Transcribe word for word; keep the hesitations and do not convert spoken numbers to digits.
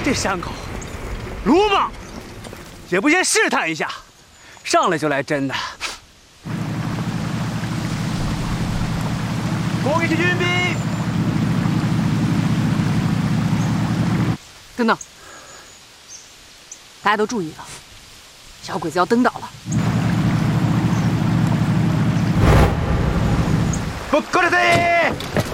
这山口，鲁莽，也不先试探一下，上来就来真的。 攻击军兵！ 等等，大家都注意了，小鬼子要登岛了。 不，过来！